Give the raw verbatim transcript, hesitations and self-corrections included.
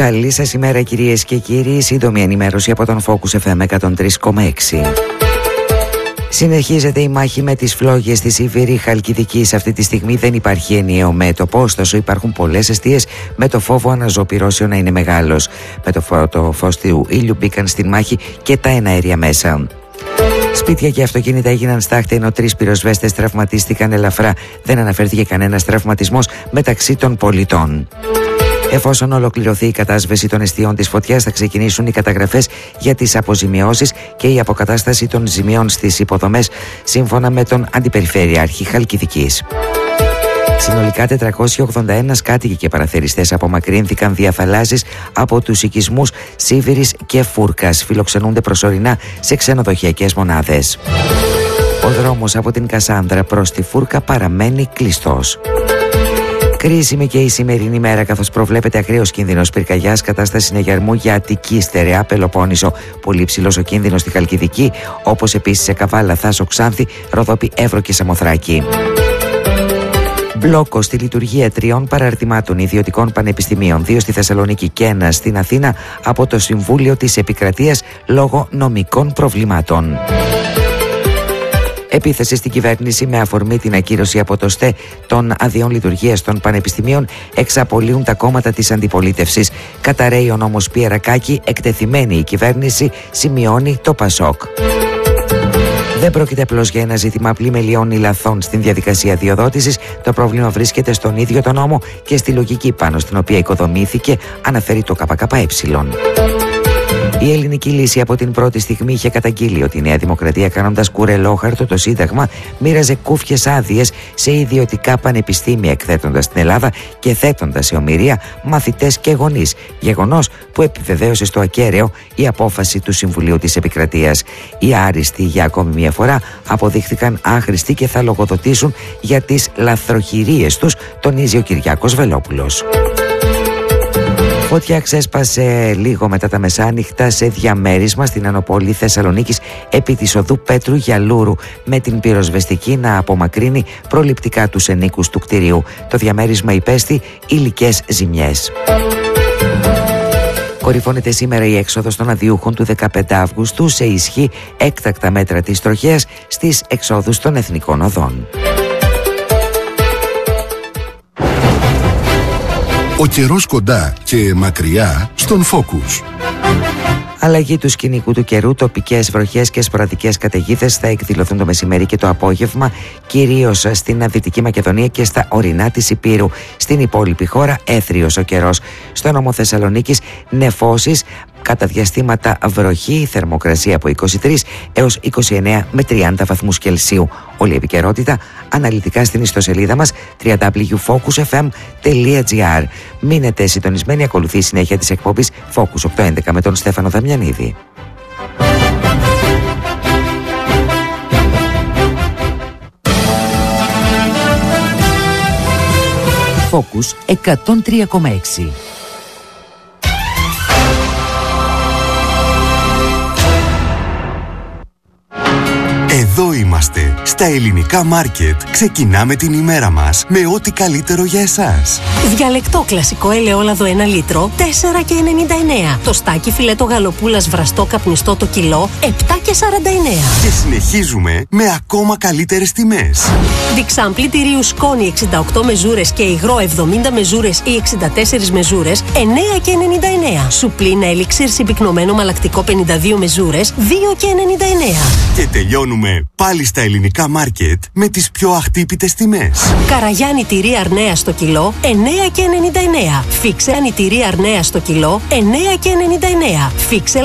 Καλή σας ημέρα κυρίες και κύριοι, σύντομη ενημέρωση από τον Focus εφ εμ εκατόν τρία κόμμα έξι. Συνεχίζεται η μάχη με τις φλόγες στη Σίβηρη Χαλκιδικής. Αυτή τη στιγμή δεν υπάρχει ενιαίο μέτωπο, ωστόσο υπάρχουν πολλές εστίες με το φόβο αναζωπυρώσεων να είναι μεγάλος. Με το, φω- το φως του ήλιου μπήκαν στη μάχη και τα εναέρια μέσα. Σπίτια και αυτοκίνητα έγιναν στάχτη, ενώ τρεις πυροσβέστες τραυματίστηκαν ελαφρά. Δεν αναφέρθηκε κανένας τραυματισμός μεταξύ των πολιτών. Εφόσον ολοκληρωθεί η κατάσβεση των εστιών της φωτιάς, θα ξεκινήσουν οι καταγραφές για τις αποζημιώσεις και η αποκατάσταση των ζημιών στις υποδομές, σύμφωνα με τον Αντιπεριφερειάρχη Χαλκιδικής. Συνολικά τετρακόσιοι ογδόντα ένα κάτοικοι και παραθεριστές απομακρύνθηκαν διαφαλάζεις από τους οικισμούς Σίβηρης και Φούρκας. Φιλοξενούνται προσωρινά σε ξενοδοχειακές μονάδες. Ο δρόμος από την Κασάνδρα προς τη Φούρκα παραμένει κλειστός. Κρίσιμη και η σημερινή μέρα, καθώς προβλέπεται ακραίος κίνδυνος πυρκαγιάς, κατάσταση συνεγερμού για Αττική, Στερεά, Πελοπόννησο. Πολύ ψηλός ο κίνδυνος στη Χαλκιδική, όπως επίσης σε Καβάλα, Θάσο, Ξάνθη, Ροδόπη, Εύρο και Σαμοθράκη. Μπλόκο στη λειτουργία τριών παραρτημάτων ιδιωτικών πανεπιστημίων, δύο στη Θεσσαλονίκη και ένα στην Αθήνα, από το Συμβούλιο της Επικρατείας λόγω νομικών προβλημάτων. Επίθεση στην κυβέρνηση με αφορμή την ακύρωση από το ΣΤΕ των αδειών λειτουργίας των πανεπιστημίων εξαπολύουν τα κόμματα της αντιπολίτευσης. Καταραίει ο νόμος Πιερακάκη, εκτεθειμένη η κυβέρνηση, σημειώνει το ΠΑΣΟΚ. Δεν πρόκειται απλώς για ένα ζήτημα πλημελιών ή λαθών στην διαδικασία αδειοδότησης. Το πρόβλημα βρίσκεται στον ίδιο τον νόμο και στη λογική πάνω στην οποία οικοδομήθηκε, αναφέρει το ΚΚΕ. Η Ελληνική Λύση από την πρώτη στιγμή είχε καταγγείλει ότι η Νέα Δημοκρατία, κάνοντας κουρελόχαρτο το Σύνταγμα, μοίραζε κούφιες άδειες σε ιδιωτικά πανεπιστήμια, εκθέτοντας την Ελλάδα και θέτοντας σε ομηρία μαθητές και γονείς. Γεγονός που επιβεβαίωσε στο ακέραιο η απόφαση του Συμβουλίου της Επικρατείας. Οι άριστοι για ακόμη μια φορά αποδείχθηκαν άχρηστοι και θα λογοδοτήσουν για τις λαθροχειρίες τους, τονίζει ο Κυριάκος Βελόπουλος. Φωτιά ξέσπασε λίγο μετά τα μεσάνυχτα σε διαμέρισμα στην Ανοπόλη Θεσσαλονίκης επί της οδού Πέτρου Γιαλούρου, με την πυροσβεστική να απομακρύνει προληπτικά τους ενοίκους του κτηρίου. Το διαμέρισμα υπέστη υλικές ζημιές. Κορυφώνεται σήμερα η έξοδος των αδειούχων του δεκαπέντε Αυγούστου σε ισχύ έκτακτα μέτρα της τροχέας στις εξόδους των εθνικών οδών. Ο καιρός κοντά και μακριά στον Focus. Αλλαγή του σκηνικού του καιρού, τοπικές βροχές και σποραδικές καταιγίδες θα εκδηλωθούν το μεσημέρι και το απόγευμα, κυρίως στην Δυτική Μακεδονία και στα ορεινά της Ηπείρου. Στην υπόλοιπη χώρα έθριος ο καιρός. Στο νόμο Θεσσαλονίκης νεφώσεις, κατά διαστήματα βροχή, θερμοκρασία από είκοσι τρεις έως είκοσι εννέα με τριάντα βαθμούς Κελσίου. Όλη η επικαιρότητα αναλυτικά στην ιστοσελίδα μας double-u double-u double-u τελεία focus f m τελεία g r. Μείνετε συντονισμένοι, ακολουθεί η συνέχεια της εκπομπής Focus οκτακόσια έντεκα με τον Στέφανο Δαμιανίδη. Focus εκατόν τρία κόμμα έξι. Εδώ είμαστε, στα ελληνικά μάρκετ. Ξεκινάμε την ημέρα μας με ό,τι καλύτερο για εσάς. Διαλεκτό κλασικό ελαιόλαδο ένα λίτρο, τέσσερα και ενενήντα εννέα. Το στάκι φιλέτο γαλοπούλας βραστό καπνιστό το κιλό, επτά και σαράντα εννέα. Και συνεχίζουμε με ακόμα καλύτερες τιμές. Διξάμπλι τυρίου σκόνη εξήντα οκτώ μεζούρες και υγρό εβδομήντα μεζούρες ή εξήντα τέσσερις μεζούρες, εννέα και ενενήντα εννέα. Σουπλίνα ελίξιρ συμπυκνωμένο μαλακτικό πενήντα δύο μεζούρες, δύο και ενενήντα εννέα. Και τελειώνουμε πάλι στα ελληνικά μάρκετ με τις πιο αχτύπητες τιμές. Καραγιάννη τυρί αρνέα στο κιλό, εννέα και ενενήντα εννέα. Φίξε ανιτυρί αρνέα στο κιλό, εννέα και ενενήντα εννέα. Φίξε